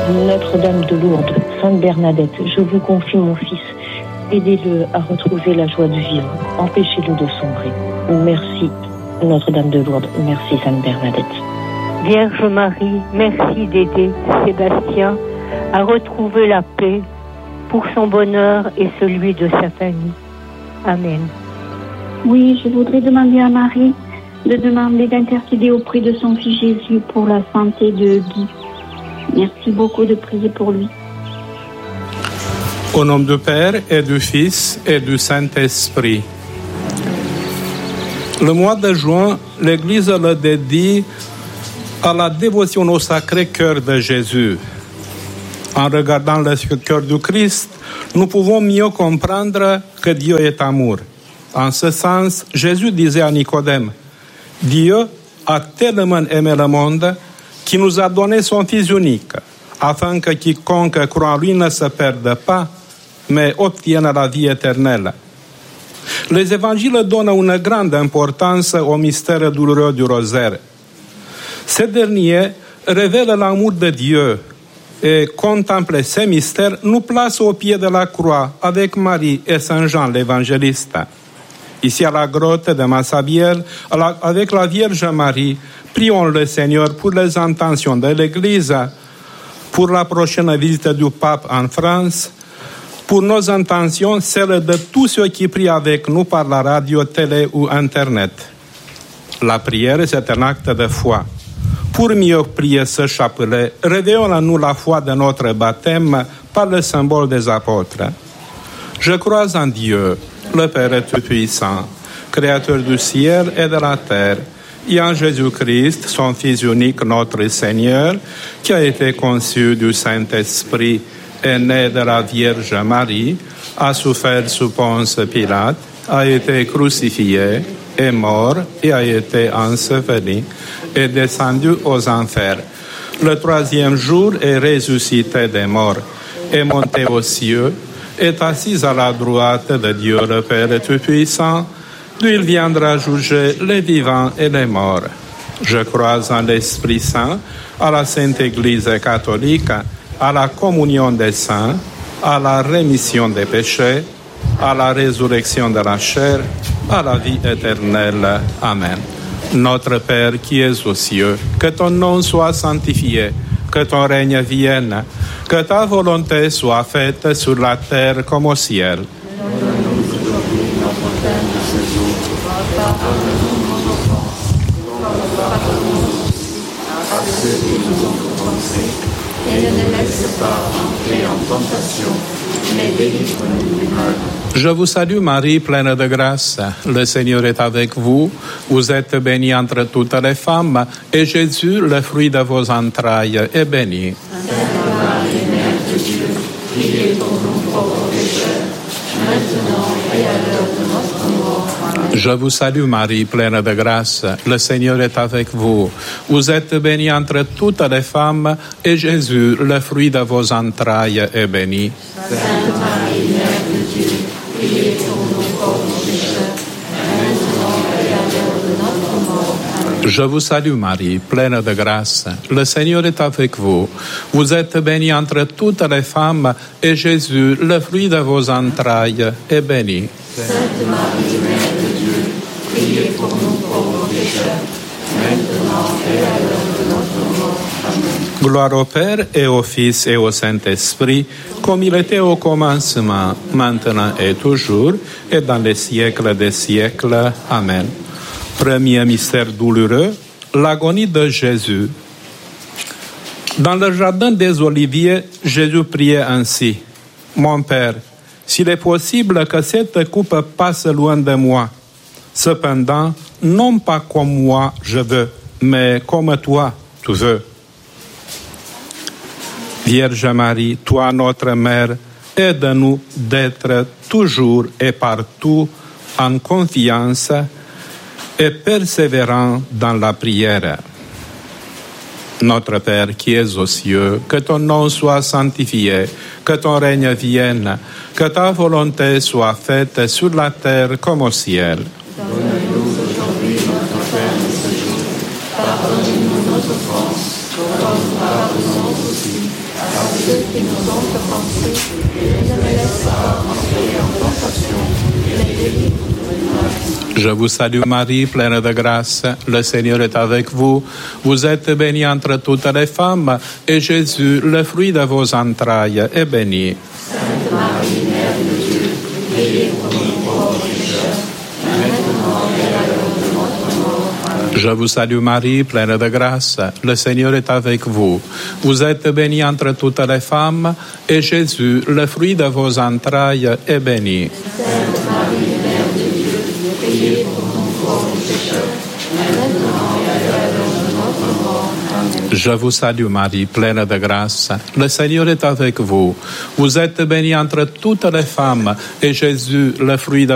Notre-Dame de Lourdes, Sainte Bernadette, je vous confie mon fils. Aidez-le à retrouver la joie de vivre. Empêchez-le de sombrer. Merci, Notre-Dame de Lourdes. Merci, Sainte Bernadette. Vierge Marie, merci d'aider Sébastien à retrouver la paix pour son bonheur et celui de sa famille. Amen. Oui, je voudrais demander à Marie de demander d'intercéder auprès de son fils Jésus pour la santé de Guy. Merci beaucoup de prier pour lui. Au nom du Père et du Fils et du Saint-Esprit. Le mois de juin, l'Église le dédie à la dévotion au Sacré-Cœur de Jésus. En regardant le cœur du Christ, nous pouvons mieux comprendre que Dieu est amour. En ce sens, Jésus disait à Nicodème, « Dieu a tellement aimé le monde qu'il nous a donné son Fils unique, afin que quiconque croit en lui ne se perde pas, mais obtienne la vie éternelle. » Les évangiles donnent une grande importance au mystère douloureux du rosaire. Ce dernier révèle l'amour de Dieu et contempler ces mystères nous place au pied de la croix avec Marie et Saint Jean l'évangéliste. Ici à la grotte de Massabielle, avec la Vierge Marie, prions le Seigneur pour les intentions de l'Église, pour la prochaine visite du pape en France, pour nos intentions, celles de tous ceux qui prient avec nous par la radio, télé ou Internet. La prière, c'est un acte de foi. Pour mieux prier ce chapelet, réveillons en nous la foi de notre baptême par le symbole des apôtres. Je crois en Dieu, le Père Tout-Puissant, Créateur du ciel et de la terre, et en Jésus-Christ, son Fils unique, notre Seigneur, qui a été conçu du Saint-Esprit, est né de la Vierge Marie, a souffert sous Ponce Pilate, a été crucifié, est mort et a été enseveli, est descendu aux enfers. Le troisième jour est ressuscité des morts, est monté aux cieux, est assis à la droite de Dieu le Père Tout-Puissant, d'où il viendra juger les vivants et les morts. Je crois en l'Esprit Saint, à la Sainte Église catholique, à la communion des saints, à la rémission des péchés, à la résurrection de la chair, à la vie éternelle. Amen. Notre Père qui es aux cieux, que ton nom soit sanctifié, que ton règne vienne, que ta volonté soit faite sur la terre comme au ciel. Et ne nous laisse pas entrer en tentation, mais délivre-nous du mal. Je vous salue Marie, pleine de grâce. Le Seigneur est avec vous. Vous êtes bénie entre toutes les femmes, et Jésus, le fruit de vos entrailles, est béni. Sainte Marie, Mère de Dieu, priez pour nous pauvres pécheurs, maintenant et à l'heure de notre mort. Amen. Je vous salue Marie, pleine de grâce. Le Seigneur est avec vous. Vous êtes bénie entre toutes les femmes, et Jésus, le fruit de vos entrailles, est béni. Sainte Marie, Mère de Dieu, priez pour nous pauvres pécheurs, maintenant et à l'heure de notre mort. Amen. Je vous salue Marie, pleine de grâce. Le Seigneur est avec vous. Vous êtes bénie entre toutes les femmes, et Jésus, le fruit de vos entrailles, est béni. Sainte Marie, Mère de Dieu, priez pour nous pauvres pécheurs, maintenant et à l'heure de notre mort. Amen. Gloire au Père et au Fils et au Saint-Esprit, comme il était au commencement, maintenant et toujours, et dans les siècles des siècles. Amen. Premier mystère douloureux, l'agonie de Jésus. Dans le jardin des Oliviers, Jésus priait ainsi. « Mon Père, s'il est possible que cette coupe passe loin de moi, cependant, non pas comme moi je veux, mais comme toi tu veux. » Vierge Marie, toi notre Mère, aide-nous d'être toujours et partout en confiance et persévérant dans la prière. Notre Père qui es aux cieux, que ton nom soit sanctifié, que ton règne vienne, que ta volonté soit faite sur la terre comme au ciel. Donne-nous aujourd'hui notre pain de ce jour. Pardonne-nous nos offenses, comme pardonnons aussi à ceux qui nous ont offensés, et ne me laisse pas entrer en tentation, mais délivre-nous du mal. Je vous salue Marie, pleine de grâce, le Seigneur est avec vous. Vous êtes bénie entre toutes les femmes, et Jésus, le fruit de vos entrailles, est béni. Sainte Marie, Mère de Dieu, priez pour nous pauvres pécheurs, maintenant et à l'heure de notre mort. Amen. Je vous salue Marie, pleine de grâce, le Seigneur est avec vous. Vous êtes bénie entre toutes les femmes, et Jésus, le fruit de vos entrailles, est béni. Sainte Marie, Mère de Dieu, priez pour nous pauvres pécheurs, maintenant et à l'heure de notre mort. Amen. Je vous salue Marie, pleine de grâce, le Seigneur est avec vous. Vous êtes bénie entre toutes les femmes, et Jésus, le fruit de